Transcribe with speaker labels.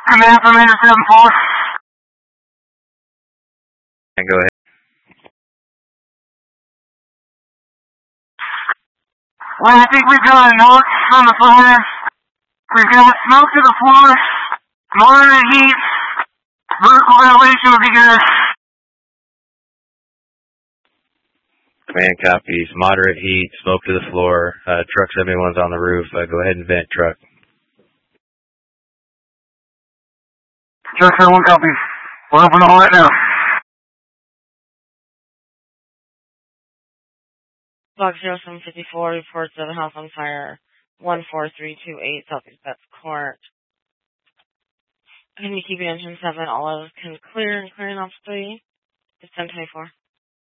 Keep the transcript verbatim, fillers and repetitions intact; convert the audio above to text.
Speaker 1: Command Commander seven four. And go ahead. Well, I think we've got a note from the fire. We've got smoke to the floor, moderate heat, vertical ventilation would be good. Command copies, moderate heat, smoke to the floor, uh, truck seventy-one's on the roof, uh, go ahead and vent truck. Truck seventy-one copies, we're open all right now.
Speaker 2: Block zero seven fifty-four reports of a house on fire, one four three two eight Southeast Betts Court. Can you keep it engine seven, all others can clear and clearing off three? It's ten twenty-four.